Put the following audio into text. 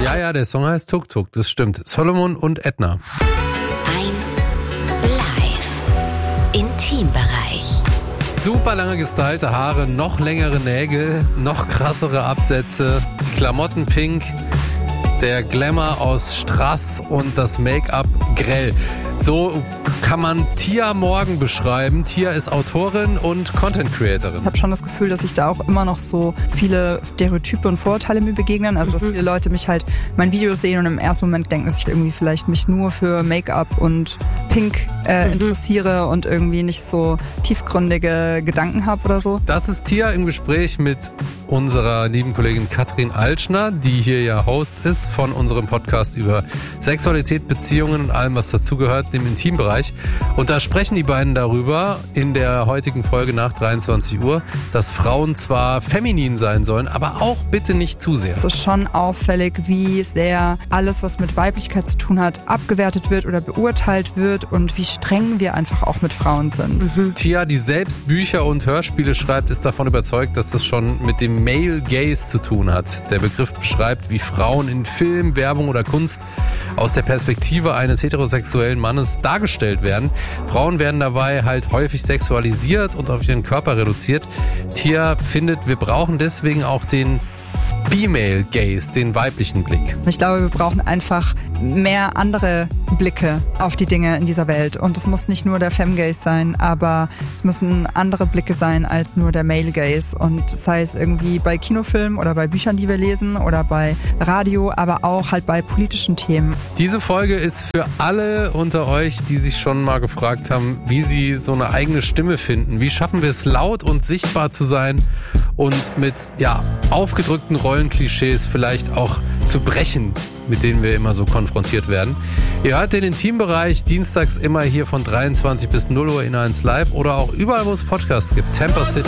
Ja, der Song heißt Tuk Tuk, das stimmt. Solomon und Edna. 1 Live. Intimbereich. Super lange gestylte Haare, noch längere Nägel, noch krassere Absätze, die Klamotten pink, der Glamour aus Strass und das Make-up grell. So kann man Tia Morgan beschreiben. Tia ist Autorin und Content-Creatorin. Ich habe schon das Gefühl, dass ich da auch immer noch so viele Stereotype und Vorurteile mir begegnen. Also dass viele Leute mich halt mein Video sehen und im ersten Moment denken, dass ich irgendwie vielleicht mich nur für Make-up und Pink interessiere und irgendwie nicht so tiefgründige Gedanken habe oder so. Das ist Tia im Gespräch mit unserer lieben Kollegin Katrin Altschner, die hier ja Host ist von unserem Podcast über Sexualität, Beziehungen und allem, was dazugehört, im Intimbereich. Und da sprechen die beiden darüber in der heutigen Folge nach 23 Uhr, dass Frauen zwar feminin sein sollen, aber auch bitte nicht zu sehr. Es ist schon auffällig, wie sehr alles, was mit Weiblichkeit zu tun hat, abgewertet wird oder beurteilt wird und wie streng wir einfach auch mit Frauen sind. Tia, die selbst Bücher und Hörspiele schreibt, ist davon überzeugt, dass das schon mit dem Male Gaze zu tun hat. Der Begriff beschreibt, wie Frauen in Film, Werbung oder Kunst aus der Perspektive eines heterosexuellen Mannes dargestellt werden. Frauen werden dabei halt häufig sexualisiert und auf ihren Körper reduziert. Tia findet, wir brauchen deswegen auch den Female Gaze, den weiblichen Blick. Ich glaube, wir brauchen einfach mehr andere Blicke auf die Dinge in dieser Welt. Und es muss nicht nur der Femgaze sein, aber es müssen andere Blicke sein als nur der Male Gaze. Und sei es irgendwie bei Kinofilmen oder bei Büchern, die wir lesen oder bei Radio, aber auch halt bei politischen Themen. Diese Folge ist für alle unter euch, die sich schon mal gefragt haben, wie sie so eine eigene Stimme finden. Wie schaffen wir es, laut und sichtbar zu sein und mit aufgedrückten Rollenklischees vielleicht auch zu brechen, mit denen wir immer so konfrontiert werden. Ihr hört den Intimbereich dienstags immer hier von 23 bis 0 Uhr in 1 Live oder auch überall, wo es Podcasts gibt. Tampa City.